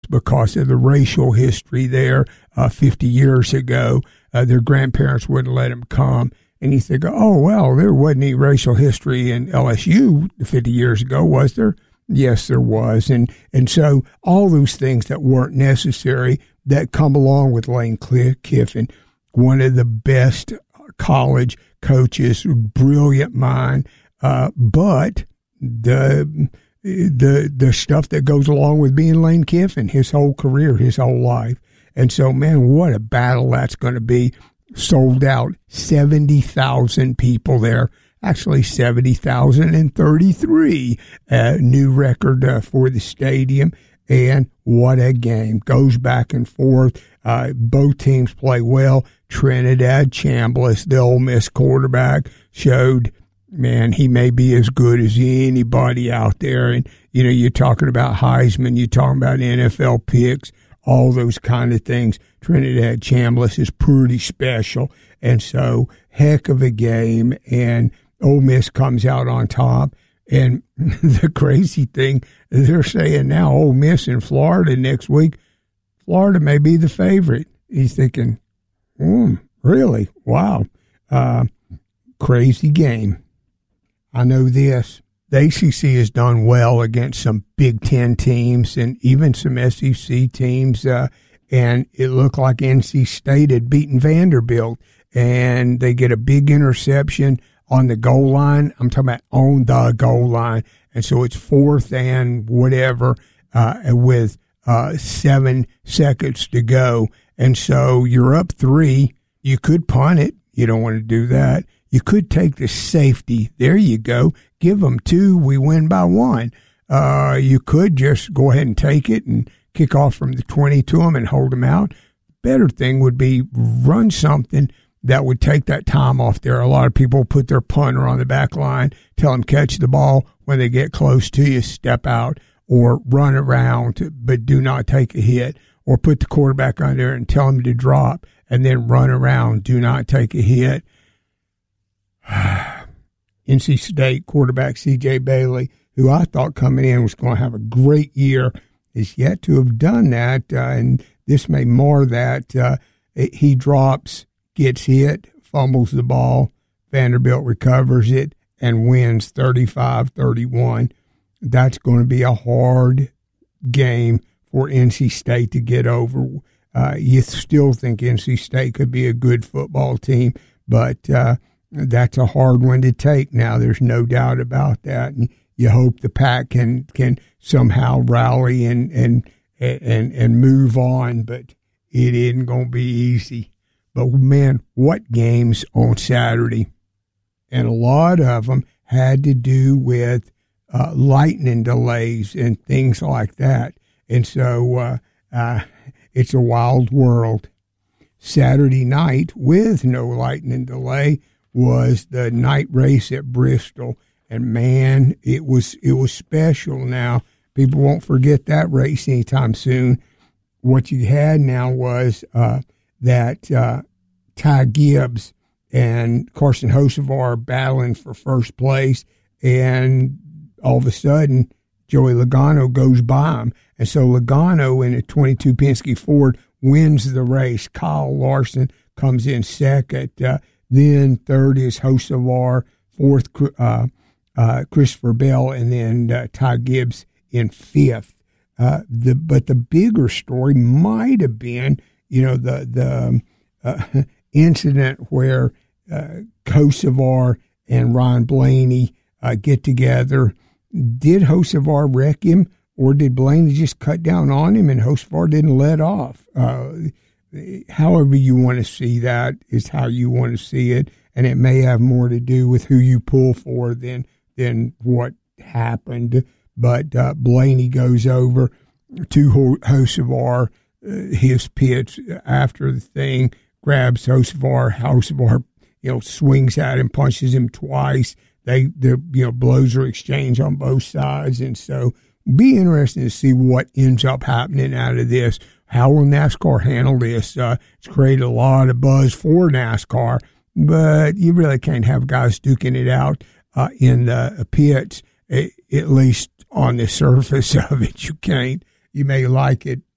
because of the racial history there 50 years ago. Their grandparents wouldn't let them come. And you think, oh, well, there wasn't any racial history in LSU 50 years ago, was there? Yes, there was. And so all those things that weren't necessary that come along with Lane Kiffin, one of the best college coaches, brilliant mind, but the stuff that goes along with being Lane Kiffin, his whole career, his whole life. And so, man, what a battle that's going to be. Sold out, 70,000 people there. Actually, 70,033, new record for the stadium. And what a game. Goes back and forth. Both teams play well. Trinidad Chambliss, the Ole Miss quarterback, showed, man, he may be as good as anybody out there. And, you know, you're talking about Heisman, you're talking about NFL picks, all those kind of things. Trinidad Chambliss is pretty special. And so, heck of a game. And Ole Miss comes out on top. And the crazy thing, they're saying now Ole Miss in Florida next week, Florida may be the favorite. He's thinking, really? Wow. Crazy game. I know this. The ACC has done well against some Big Ten teams and even some SEC teams, and it looked like NC State had beaten Vanderbilt, and they get a big interception on the goal line. I'm talking about on the goal line, and so it's 4th and whatever with 7 seconds to go, and so you're up 3. You could punt it. You don't want to do that. You could take the safety. There you go. Give them 2. We win by 1. You could just go ahead and take it and kick off from the 20 to them and hold them out. Better thing would be run something that would take that time off there. A lot of people put their punter on the back line, tell them catch the ball. When they get close to you, step out or run around, but do not take a hit. Or put the quarterback on there and tell him to drop and then run around. Do not take a hit. NC State quarterback C.J. Bailey, who I thought coming in was going to have a great year, is yet to have done that, and this may mar that. He drops, gets hit, fumbles the ball, Vanderbilt recovers it, and wins 35-31. That's going to be a hard game for NC State to get over. You still think NC State could be a good football team, but that's a hard one to take now. There's no doubt about that. And you hope the Pac can somehow rally and move on, but it isn't going to be easy. But, man, what games on Saturday? And a lot of them had to do with lightning delays and things like that. And so it's a wild world. Saturday night, with no lightning delay, was the night race at Bristol. And, man, it was special now. People won't forget that race anytime soon. What you had now was that Ty Gibbs and Carson Hocevar battling for first place, and all of a sudden, Joey Logano goes by him. And so Logano in a 22 Penske Ford wins the race. Kyle Larson comes in second. Then third is Hocevar, fourth Christopher Bell, and then Ty Gibbs in fifth. But the bigger story might have been, the incident where Hocevar and Ryan Blaney get together. Did Hocevar wreck him, or did Blaney just cut down on him and Hocevar didn't let off? However you want to see that is how you want to see it, and it may have more to do with who you pull for than what happened. But Blaney goes over to Hocevar, his pitch after the thing, grabs Hocevar. Hocevar, swings at him, punches him twice. The blows are exchanged on both sides, and so be interesting to see what ends up happening out of this. How will NASCAR handle this? It's created a lot of buzz for NASCAR, but you really can't have guys duking it out in the pits, at least on the surface of it. You can't. You may like it